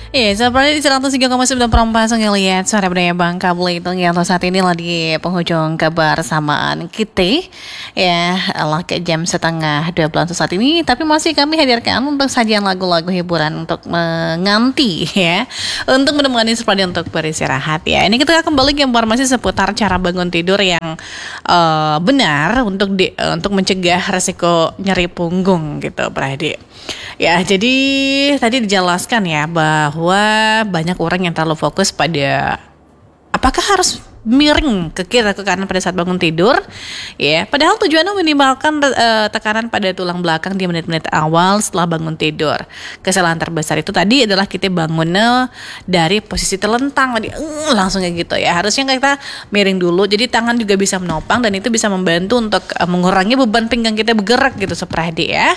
Iya, seperti 103,9 perempat ngelihat suara budaya Bangka Belitung yang saat ini lagi penghujung kebersamaan kita ya lah ke jam setengah 12 saat ini, tapi masih kami hadirkan untuk sajian lagu-lagu hiburan untuk menganti ya, untuk menemani seperti untuk beristirahat ya. Ini kita kembali ke informasi seputar cara bangun tidur yang benar untuk mencegah resiko nyeri punggung gitu, Pradik. Ya, jadi tadi dijelaskan ya bahwa banyak orang yang terlalu fokus pada apakah harus miring ke kiri atau ke kanan pada saat bangun tidur ya, padahal tujuannya meminimalkan tekanan pada tulang belakang di menit-menit awal setelah bangun tidur. Kesalahan terbesar itu tadi adalah kita bangunnya dari posisi terlentang tadi, langsung kayak gitu ya. Harusnya kita miring dulu, jadi tangan juga bisa menopang dan itu bisa membantu untuk mengurangi beban pinggang kita bergerak gitu, seperti ya.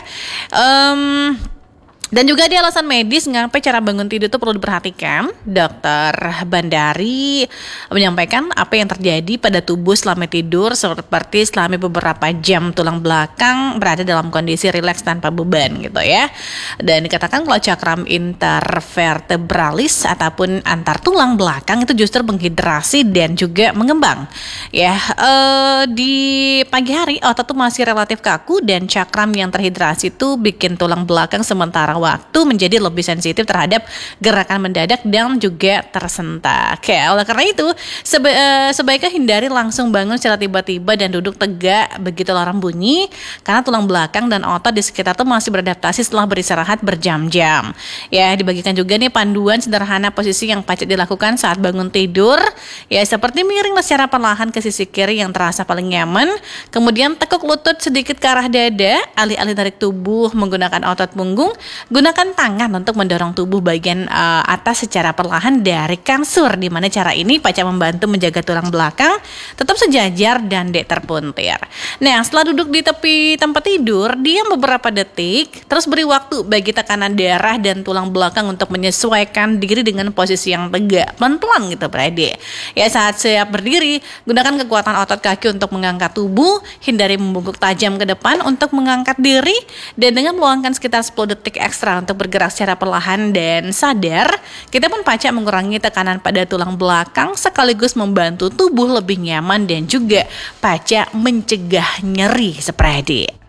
Dan juga ada alasan medis mengapa cara bangun tidur itu perlu diperhatikan. Dokter Bandari menyampaikan apa yang terjadi pada tubuh selama tidur, seperti selama beberapa jam tulang belakang berada dalam kondisi rileks tanpa beban gitu ya. Dan dikatakan kalau cakram intervertebralis ataupun antar tulang belakang itu justru menghidrasi dan juga mengembang. Ya, di pagi hari otot tuh masih relatif kaku dan cakram yang terhidrasi itu bikin tulang belakang sementara waktu menjadi lebih sensitif terhadap gerakan mendadak dan juga tersentak. Oke, oleh karena itu sebaiknya hindari langsung bangun secara tiba-tiba dan duduk tegak begitu alarm bunyi, karena tulang belakang dan otot di sekitar itu masih beradaptasi setelah beristirahat berjam-jam. Ya, dibagikan juga nih panduan sederhana posisi yang patut dilakukan saat bangun tidur. Ya, seperti miringlah secara perlahan ke sisi kiri yang terasa paling nyaman, kemudian tekuk lutut sedikit ke arah dada, alih-alih tarik tubuh menggunakan otot punggung. Gunakan tangan untuk mendorong tubuh bagian atas secara perlahan dari kasur, di mana cara ini Paca membantu menjaga tulang belakang tetap sejajar dan tidak terpuntir. Nah, setelah duduk di tepi tempat tidur, diam beberapa detik, terus beri waktu bagi tekanan darah dan tulang belakang untuk menyesuaikan diri dengan posisi yang tegak, pelan-pelan gitu, berada. Ya, saat siap berdiri, gunakan kekuatan otot kaki untuk mengangkat tubuh, hindari membungkuk tajam ke depan untuk mengangkat diri, dan dengan meluangkan sekitar 10 detik ekstra untuk bergerak secara perlahan dan sadar, kita pun Paca mengurangi tekanan pada tulang belakang sekaligus membantu tubuh lebih nyaman dan juga Paca mencegah nyeri, seperti